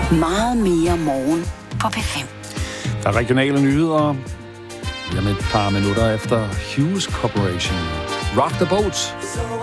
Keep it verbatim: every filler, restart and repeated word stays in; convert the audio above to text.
Meget mere morgen på P fem. Der er regionale nyheder. Jamen et par minutter efter Hughes Corporation. Rock the boat.